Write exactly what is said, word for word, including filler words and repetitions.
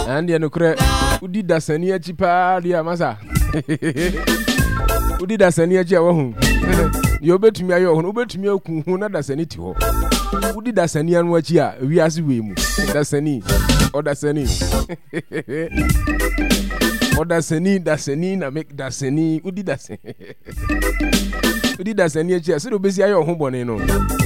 and the nukre udi dasani achi pa dia masa udi dasani achi awo hu yo betumi ayo hu betumi akun hu na dasani ti ho udi dasani anu achi a wiase we mu dasani o dasani o dasani dasani na make dasani udi dasani udi dasani achi a se do besi ayo hu bone no